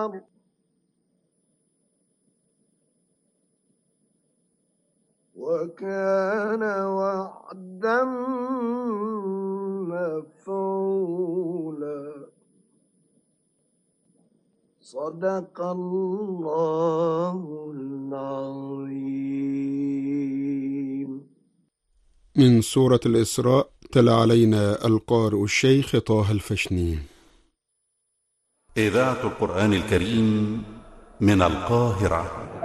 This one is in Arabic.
أكبر. وكان وعدا مفعولا. صدق الله العظيم. من سورة الإسراء تلا علينا القارئ الشيخ طه الفشني. إذاعة القرآن الكريم من القاهرة.